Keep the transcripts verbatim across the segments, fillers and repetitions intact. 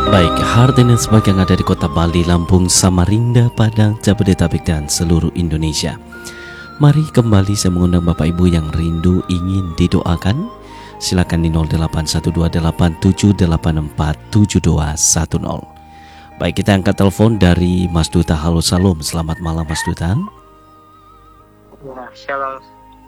Baik, Hardenes bagi yang ada di kota Bali, Lampung, Samarinda, Padang, Jabodetabek dan seluruh Indonesia. Mari kembali saya mengundang Bapak Ibu yang rindu ingin didoakan. Silakan di nol delapan satu dua delapan tujuh delapan empat tujuh dua satu nol. Baik, kita angkat telepon dari Mas Duta. Halo, salam. Selamat malam Mas Duta. Ya, shalom.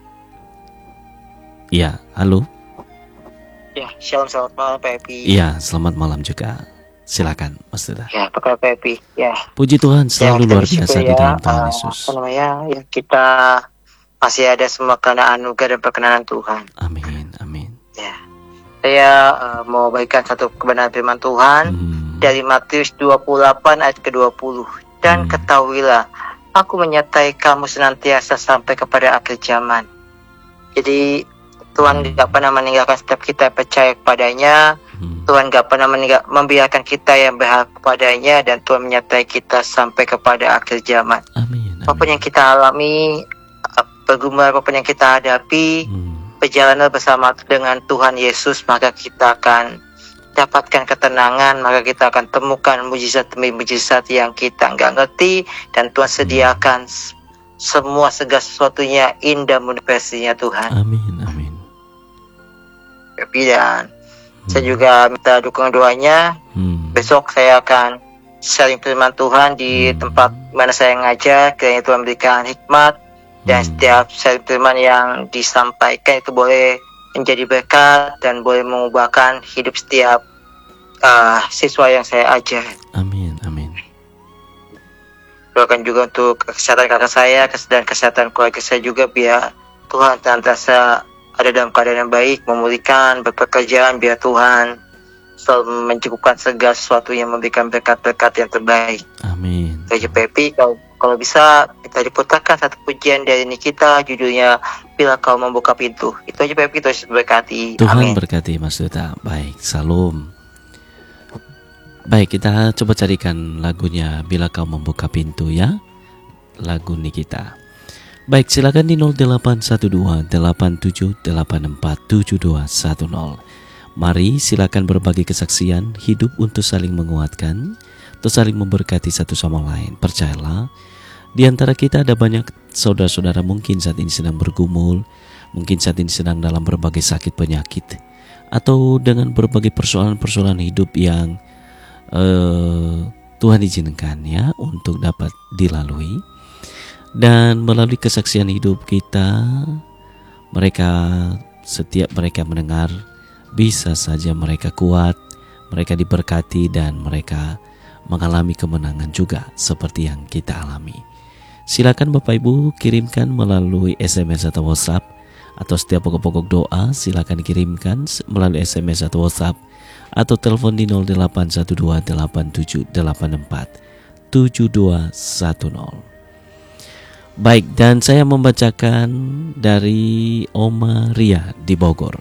Ya, halo. Ya, shalom, selamat malam Pak Epi. Iya, selamat malam juga. Silakan Mas Duta. Ya, apa kabar Pak Epi? Ya. Puji Tuhan, selalu Ya, luar biasa ya, di dalam Tuhan uh, Yesus. Apa namanya? Ya, kita masih ada semua karena anugerah dan perkenanan Tuhan. Amin, amin. Ya. Saya uh, mau bagikan satu kebenaran firman Tuhan Hmm. dari Matius dua puluh delapan ayat ke dua puluh. Dan Hmm. ketahuilah, aku menyertai kamu senantiasa sampai kepada akhir zaman. Jadi Tuhan Hmm. tidak pernah meninggalkan setiap kita yang percaya kepadanya. Hmm. Tuhan gak pernah meninggal, membiarkan kita yang berharap kepadanya, dan Tuhan menyertai kita sampai kepada akhir zaman. Amin, amin. Apapun yang kita alami, pergumulan apapun yang kita hadapi, Hmm. perjalanan bersama dengan Tuhan Yesus, maka kita akan dapatkan ketenangan, maka kita akan temukan mujizat demi mujizat yang kita nggak ngerti, dan Tuhan sediakan s- semua segala sesuatunya indah menurut versinya Tuhan. Amin, amin. Dan saya juga minta dukungan doanya. Hmm. Besok saya akan sharing firman Tuhan di Hmm. tempat mana saya ngajar. Kiranya Tuhan berikan hikmat, dan Hmm. setiap sharing firman yang disampaikan itu boleh menjadi berkat dan boleh mengubahkan hidup setiap uh, siswa yang saya ajar. Amin, amin. Doakan juga untuk kesehatan kakak saya dan kesehatan keluarga saya juga, biar Tuhan senantiasa ada dalam keadaan yang baik, memulihkan, berpekerjaan, biar Tuhan selalu mencukupkan segala sesuatu yang memberikan berkat-berkat yang terbaik. Amin. Raja Pepi, kalau, kalau bisa kita diputarkan satu pujian dari Nikita, judulnya Bila Kau Membuka Pintu. Itu aja Pepi, terus berkati. Tuhan Amin. berkati Mas Duta. Baik, salam. Baik, kita coba carikan lagunya Bila Kau Membuka Pintu ya. Lagu Nikita. Baik, silakan di nol delapan satu dua delapan tujuh delapan empat tujuh dua satu nol. Mari silakan berbagi kesaksian hidup untuk saling menguatkan, untuk saling memberkati satu sama lain. Percayalah, di antara kita ada banyak saudara-saudara mungkin saat ini sedang bergumul, mungkin saat ini sedang dalam berbagai sakit penyakit, atau dengan berbagai persoalan-persoalan hidup yang uh, Tuhan izinkan ya untuk dapat dilalui. Dan melalui kesaksian hidup kita, mereka setiap mereka mendengar, bisa saja mereka kuat, mereka diberkati, dan mereka mengalami kemenangan juga seperti yang kita alami. Silakan Bapak Ibu kirimkan melalui S M S atau WhatsApp, atau setiap pokok-pokok doa silakan kirimkan melalui S M S atau WhatsApp, atau telepon di nol delapan satu dua delapan tujuh delapan empat tujuh dua satu nol. Baik, dan saya membacakan dari Oma Ria di Bogor.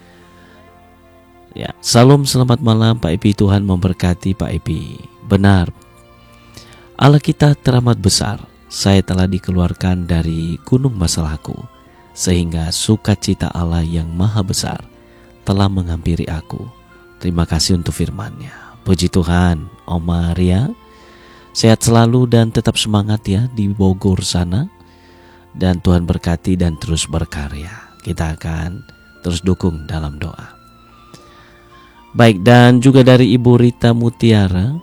Ya, salam selamat malam Pak Epi, Tuhan memberkati Pak Epi. Benar, Allah kita teramat besar. Saya telah dikeluarkan dari gunung masalahku, sehingga sukacita Allah yang maha besar telah menghampiri aku. Terima kasih untuk firman-Nya. Puji Tuhan, Oma Ria. Sehat selalu dan tetap semangat ya di Bogor sana. Dan Tuhan berkati dan terus berkarya. Kita akan terus dukung dalam doa. Baik, dan juga dari Ibu Rita Mutiara.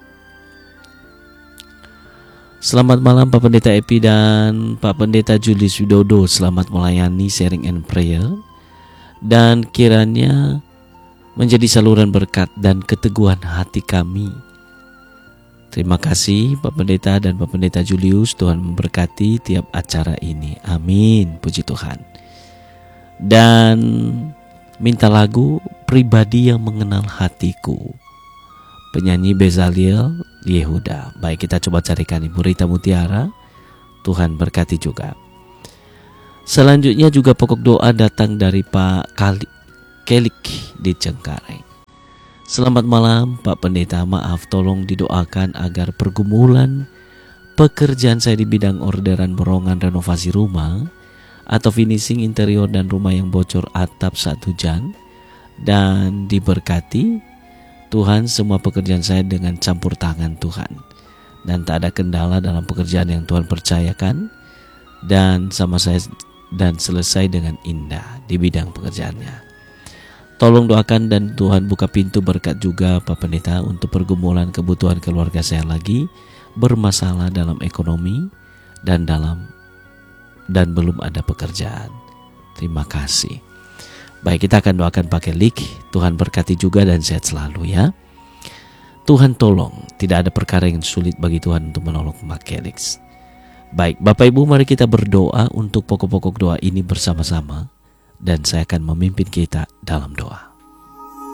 Selamat malam Pak Pendeta Epi dan Pak Pendeta Julius Widodo. Selamat melayani sharing and prayer. Dan kiranya menjadi saluran berkat dan keteguhan hati kami. Terima kasih Pak Pendeta dan Pak Pendeta Julius. Tuhan memberkati tiap acara ini. Amin. Puji Tuhan. Dan minta lagu Pribadi Yang Mengenal Hatiku, penyanyi Bezaliel Yehuda. Baik, kita coba carikan Ibu Rita Mutiara. Tuhan berkati juga. Selanjutnya juga pokok doa datang dari Pak Kali, Kelik di Cengkareng. Selamat malam Pak Pendeta, maaf tolong didoakan agar pergumulan pekerjaan saya di bidang orderan borongan renovasi rumah atau finishing interior dan rumah yang bocor atap saat hujan dan diberkati Tuhan, semua pekerjaan saya dengan campur tangan Tuhan, dan tak ada kendala dalam pekerjaan yang Tuhan percayakan, dan sama saya dan selesai dengan indah di bidang pekerjaannya. Tolong doakan dan Tuhan buka pintu berkat juga Pak Pendeta untuk pergumulan kebutuhan keluarga saya lagi bermasalah dalam ekonomi dan dalam dan belum ada pekerjaan. Terima kasih. Baik, kita akan doakan pakai link. Tuhan berkati juga dan sehat selalu ya. Tuhan tolong, tidak ada perkara yang sulit bagi Tuhan untuk menolong Mak Kelix. Baik, Bapak Ibu, mari kita berdoa untuk pokok-pokok doa ini bersama-sama, dan saya akan memimpin kita dalam doa.